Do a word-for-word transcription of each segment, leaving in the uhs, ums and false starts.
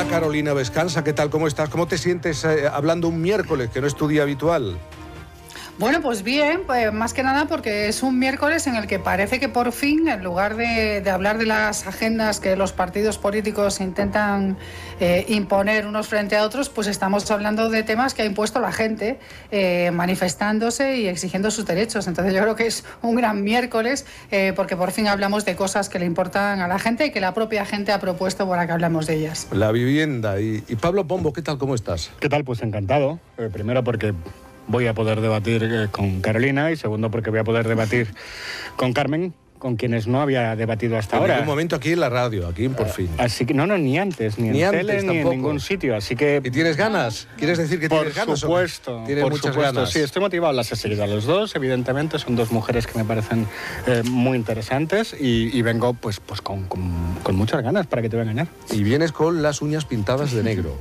Hola Carolina Vescanza, ¿qué tal? ¿Cómo estás? ¿Cómo te sientes eh, hablando un miércoles, que no es tu día habitual? Bueno, pues bien, pues más que nada porque es un miércoles en el que parece que por fin, en lugar de, de hablar de las agendas que los partidos políticos intentan eh, imponer unos frente a otros, pues estamos hablando de temas que ha impuesto la gente, eh, manifestándose y exigiendo sus derechos. Entonces yo creo que es un gran miércoles eh, porque por fin hablamos de cosas que le importan a la gente y que la propia gente ha propuesto para que hablemos de ellas. La vivienda. Y, y Pablo Pombo, ¿qué tal? ¿Cómo estás? ¿Qué tal? Pues encantado. Eh, primero porque voy a poder debatir eh, con Carolina y segundo porque voy a poder debatir con Carmen, con quienes no había debatido hasta en ahora. En ningún momento aquí en la radio, aquí en Por Fin. Así que no, no, ni antes, ni, ni en antes, tele, tampoco. Ni en ningún sitio, así que... ¿Y tienes ganas? ¿Quieres decir que por tienes ganas? Supuesto, Tienes por muchas supuesto, ganas. sí, estoy motivado, las he seguido a los dos, evidentemente, son dos mujeres que me parecen eh, muy interesantes y, y vengo pues, pues con, con, con muchas ganas, para que te voy a engañar. Y vienes con las uñas pintadas de negro.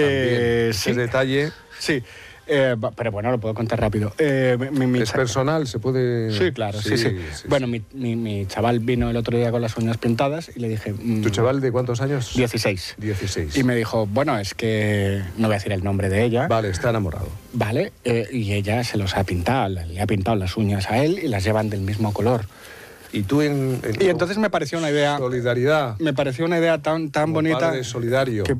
Eh, Ese sí. detalle... Sí. Eh, pero bueno, lo puedo contar rápido. Eh, mi, mi ¿Es personal? ¿Se puede...? Sí, claro, sí, sí. sí. sí bueno, sí. Mi, mi, mi chaval vino el otro día con las uñas pintadas y le dije... Mmm, ¿Tu chaval de cuántos años? dieciséis. dieciséis. Y me dijo, bueno, es que... No voy a decir el nombre de ella. Vale, está enamorado. Vale, eh, y ella se los ha pintado, le ha pintado las uñas a él y las llevan del mismo color. Y tú en, en y entonces me pareció una idea... Solidaridad. Me pareció una idea tan, tan Como bonita... Padre solidario. Que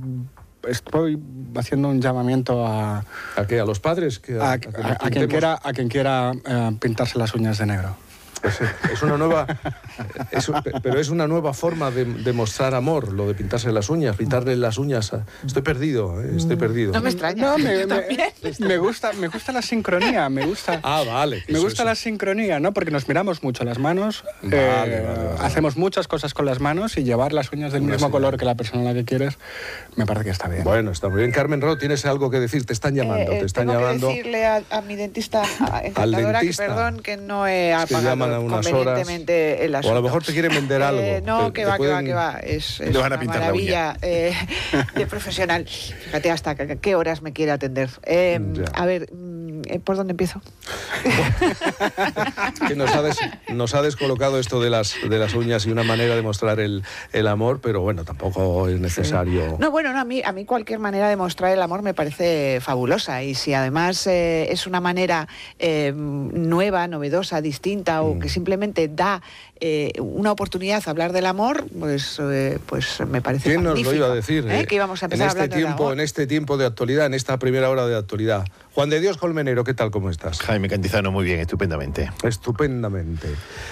estoy haciendo un llamamiento a... ¿A qué? ¿A los padres? Que a, a, a, que a, a quien quiera, a quien quiera uh, pintarse las uñas de negro. Es, es una nueva... Es, pero es una nueva forma de, de mostrar amor, lo de pintarse las uñas, pintarle las uñas. A, estoy perdido, ¿eh? Estoy perdido. No me extraña. No, me, me, me, gusta, me gusta la sincronía, me gusta... Ah, vale. Me gusta eso. la sincronía, ¿no? Porque nos miramos mucho las manos, vale, eh, vale, vale, vale. hacemos muchas cosas con las manos y llevar las uñas del Una mismo señal. color que la persona a la que quieres, me parece que está bien. Bueno, está muy bien. Carmen Ro, ¿tienes algo que decir? Te están llamando, Eh, te están tengo llamando. que decirle a, a mi dentista a, encantadora dentista. que perdón que no he Es que llaman a apagado unas convenientemente el asunto. O a lo mejor te quieren vender algo. Eh, no, Te- que te va, pueden- que va, que va. Es, es Te van a una pintar la maravilla eh, de profesional. Fíjate hasta qué, qué horas me quiere atender. Eh, Ya. a ver, ¿por dónde empiezo? que nos ha, des- nos ha descolocado esto de las, de las uñas y una manera de mostrar el, el amor, pero bueno, tampoco es necesario. No, bueno, no, a mí, a mí cualquier manera de mostrar el amor me parece fabulosa y si además eh, es una manera eh, nueva, novedosa, distinta o Mm. que simplemente da eh, una oportunidad a hablar del amor, pues, eh, pues me parece ¿Quién nos magnífico. lo iba a decir? ¿Eh? eh? Que íbamos a en empezar este hablando del tiempo, amor. en este tiempo de actualidad, en esta primera hora de actualidad. Juan de Dios Colmenero, ¿qué tal? ¿Cómo estás? Jaime Cantizano, muy bien, estupendamente. Estupendamente.